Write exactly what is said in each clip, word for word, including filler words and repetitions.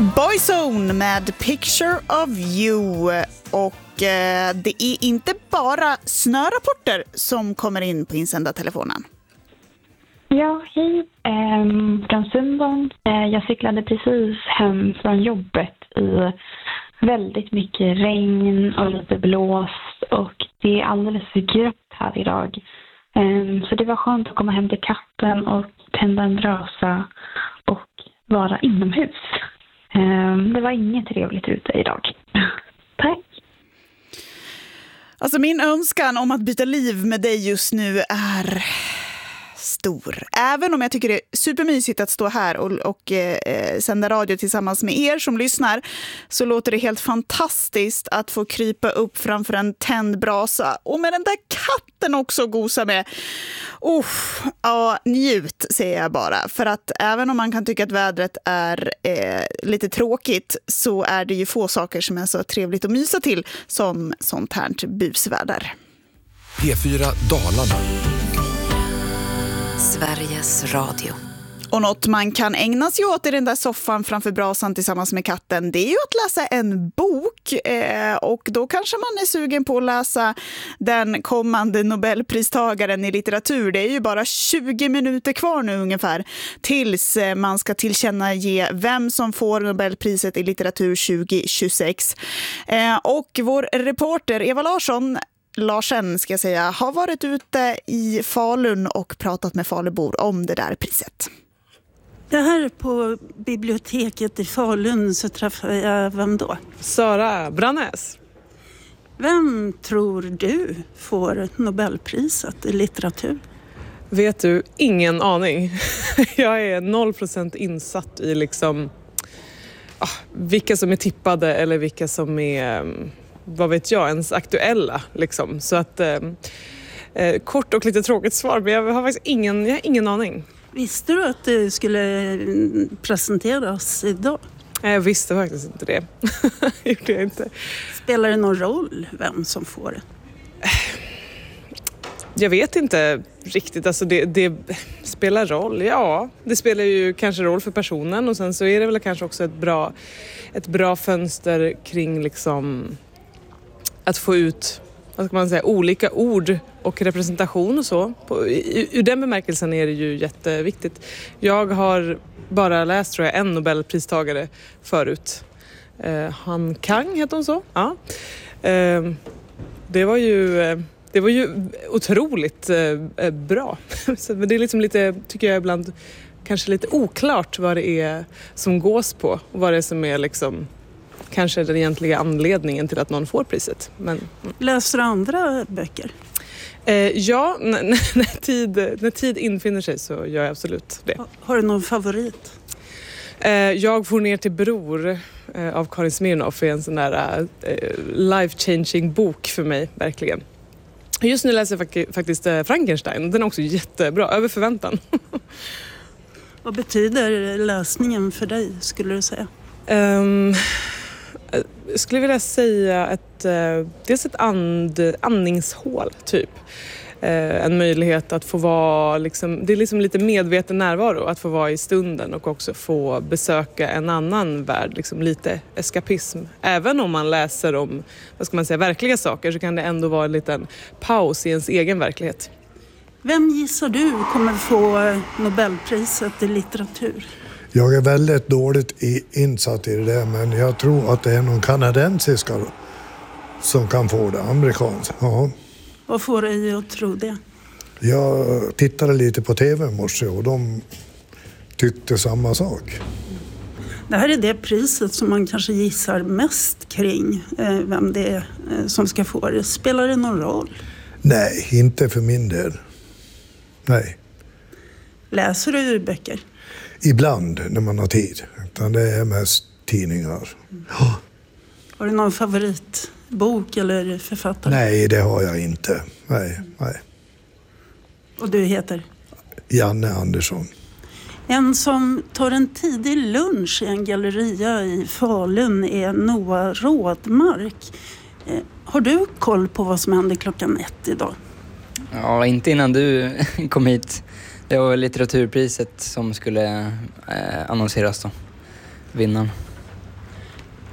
Boyzone med Picture of You. Och eh, det är inte bara snörapporter som kommer in på insändartelefonen. Ja, hej. Um, från söndagen. Uh, jag cyklade precis hem från jobbet i väldigt mycket regn och lite blåst. Och det är alldeles för grått här idag. Um, så det var skönt att komma hem till katten och tända en brasa och vara inomhus. Um, det var inget trevligt ute idag. Tack. Alltså min önskan om att byta liv med dig just nu är stor. Även om jag tycker det är supermysigt att stå här och, och eh, sända radio tillsammans med er som lyssnar, så låter det helt fantastiskt att få krypa upp framför en tänd brasa och med den där katten också gosa med. Oh, ja, njut säger jag bara. För att även om man kan tycka att vädret är eh, lite tråkigt, så är det ju få saker som är så trevligt att mysa till som sånt här busväder. P fyra Dalarna. Sveriges Radio. Och något man kan ägna sig åt i den där soffan framför brasan tillsammans med katten, det är ju att läsa en bok. Eh, och då kanske man är sugen på att läsa den kommande Nobelpristagaren i litteratur. Det är ju bara tjugo minuter kvar nu ungefär tills man ska tillkännage vem som får Nobelpriset i litteratur tjugo tjugosex. Eh, och vår reporter Eva Larsson Larsen ska jag säga, har varit ute i Falun och pratat med Falubor om det där priset. Det här på biblioteket i Falun så träffade jag vem då? Sara Brannäs. Vem tror du får Nobelpriset i litteratur? Vet du, ingen aning. Jag är noll procent insatt i liksom ah, vilka som är tippade eller vilka som är, vad vet jag, ens aktuella liksom. Så att eh, kort och lite tråkigt svar, men jag har faktiskt ingen, jag har ingen aning. Visste du att det skulle presenteras idag? Jag visste faktiskt inte det. Gjorde jag inte. Spelar det någon roll vem som får det? Jag vet inte riktigt. Alltså det, det spelar roll. Ja, det spelar ju kanske roll för personen. Och sen så är det väl kanske också ett bra, ett bra fönster kring liksom att få ut, vad ska man säga, olika ord och representation och så. På, i, ur den bemärkelsen är det ju jätteviktigt. Jag har bara läst, tror jag, en Nobelpristagare förut. Eh, Han Kang heter hon så. Ja. Eh, det var ju... Eh, Det var ju otroligt eh, bra. Så det är liksom lite, tycker jag ibland, kanske lite oklart vad det är som gås på. Och vad det är som är liksom, kanske den egentliga anledningen till att någon får priset. Men, mm. Läser du andra böcker? Eh, ja, n- n- när, tid, när tid infinner sig så gör jag absolut det. Har du någon favorit? Eh, jag får ner till Bror eh, av Karin Smirnoff, är en sån där eh, life-changing bok för mig, verkligen. Just nu läser jag faktiskt Frankenstein. Den är också jättebra, över förväntan. Vad betyder läsningen för dig, skulle du säga? Um, jag skulle vilja säga ett, uh, dels ett and, andningshål, typ. Uh, en möjlighet att få vara, liksom, det är liksom lite medveten närvaro, att få vara i stunden och också få besöka en annan värld, liksom lite eskapism. Även om man läser om, vad ska man säga, verkliga saker, så kan det ändå vara en liten paus i ens egen verklighet. Vem gissar du kommer få Nobelpriset i litteratur? Jag är väldigt dåligt i, insatt i det där, men jag tror att det är någon kanadensiska som kan få det, amerikansk. Ja. Vad får dig att tro det? Jag tittade lite på tv i morse och de tyckte samma sak. Det här är det priset som man kanske gissar mest kring, eh, vem det är eh, som ska få det. Spelar det någon roll? Nej, inte för min del. Nej. Läser du böcker? Ibland när man har tid. Utan det är mest tidningar. Mm. Ja. Har du någon favoritbok eller författare? Nej, det har jag inte. Nej, nej. Och du heter? Janne Andersson. En som tar en tidig lunch i en galleria i Falun är Noah Rådmark. Eh, har du koll på vad som hände klockan ett idag? Ja, inte innan du kom hit. Det var litteraturpriset som skulle eh, annonseras då. Vinnaren.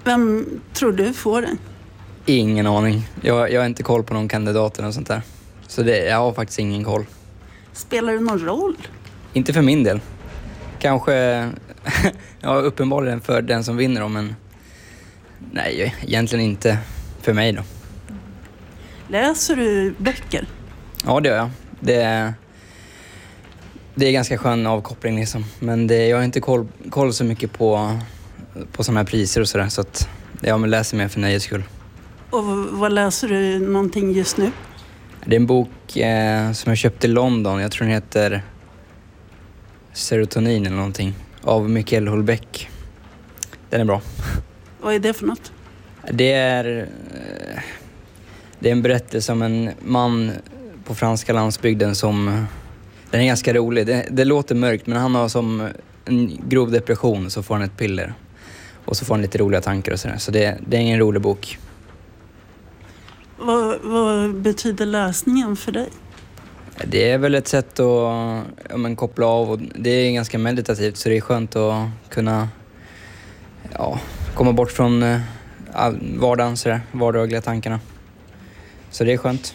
Vem tror du får det? Ingen aning. Jag, jag har inte koll på någon kandidat och sånt där. Så det, jag har faktiskt ingen koll. Spelar det någon roll? Inte för min del. Kanske, ja, uppenbarligen för den som vinner då, men nej, egentligen inte för mig då. Läser du böcker? Ja, det gör jag. Det är, det är ganska skön avkoppling liksom. Men det, jag har inte koll, koll så mycket på, på sådana här priser och sådär. Så att jag läser mer för nöjes skull. Och vad läser du någonting just nu? Det är en bok eh, som jag köpte i London. Jag tror den heter Serotonin eller någonting. Av Mikael Houellebecq. Den är bra. Vad är det för något? Det är, eh, det är en berättelse om en man på franska landsbygden som... Den är ganska rolig. Det, det låter mörkt, men han har som en grov depression, så får han ett piller. Och så får han lite roliga tankar och sådär. Så det, det är ingen rolig bok. Vad, vad betyder läsningen för dig? Det är väl ett sätt att ja, men, koppla av. Och det är ganska meditativt, så det är skönt att kunna ja, komma bort från eh, vardagen, sådär, vardagliga tankarna. Så det är skönt.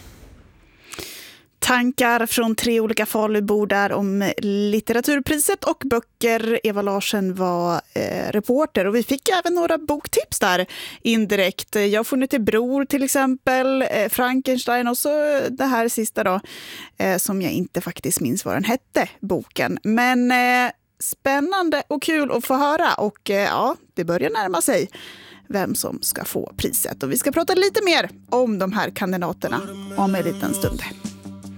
Tankar från tre olika Falubor där om litteraturpriset och böcker. Eva Larsen var eh, reporter och vi fick även några boktips där indirekt. Jag har funnit till Bror till exempel, eh, Frankenstein och så det här sista då eh, som jag inte faktiskt minns vad den hette, boken. Men eh, spännande och kul att få höra och eh, ja, det börjar närma sig vem som ska få priset. Och vi ska prata lite mer om de här kandidaterna om en liten stund.